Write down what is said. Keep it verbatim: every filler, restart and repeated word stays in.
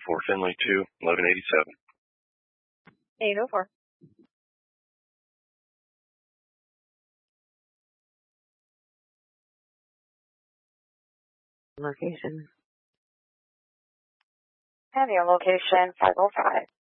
four Finley two, eleven eighty-seven. eight oh four. Location. Have your location five oh five.